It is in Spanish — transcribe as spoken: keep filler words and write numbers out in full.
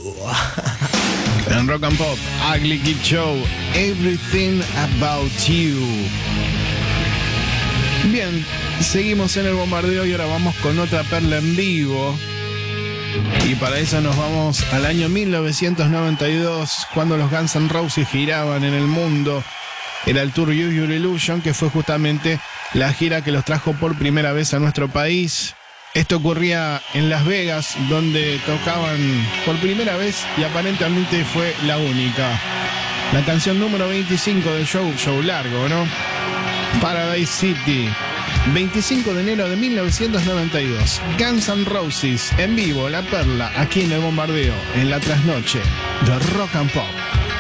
En Rock and Pop, Ugly Kid Show, Everything About You. Bien, seguimos en el bombardeo y ahora vamos con otra perla en vivo. Y para eso nos vamos al año mil novecientos noventa y dos, cuando los Guns N' Roses giraban en el mundo. Era el Tour Use Your Illusion, que fue justamente la gira que los trajo por primera vez a nuestro país. Esto ocurría en Las Vegas, donde tocaban por primera vez y aparentemente fue la única. La canción número veinticinco del show, show largo, ¿no? Paradise City, veinticinco de enero de mil novecientos noventa y dos. Guns N' Roses en vivo, La Perla, aquí en el bombardeo, en la trasnoche de Rock and Pop.